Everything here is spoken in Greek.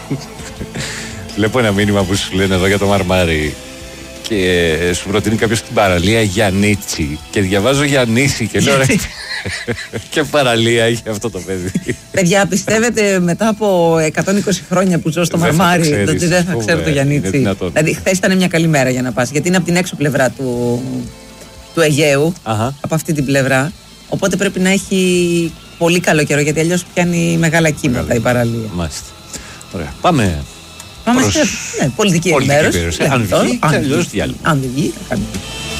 Βλέπω ένα μήνυμα που σου λένε εδώ για το Μαρμάρι και σου προτείνει κάποιος την παραλία Γιαννίτσι και διαβάζω Γιαννίση και λέω ρε, και παραλία είχε αυτό το παιδί. Παιδιά, πιστεύετε μετά από 120 χρόνια που ζω στο Μαρμάρι ότι δεν θα ξέρω το Γιαννίτσι? Δηλαδή χθες ήταν μια καλή μέρα για να πας, γιατί είναι από την έξω πλευρά του Αιγαίου, από αυτή την πλευρά, οπότε πρέπει να έχει πολύ καλό καιρό, γιατί αλλιώς πιάνει μεγάλα κύματα η παραλία. Μάλιστα. Ωραία. Πάμε σε πολιτική ενημέρωση. Αν βγει, αλλιώς διάλειμμα. Αν δεν βγει, θα κάνουμε.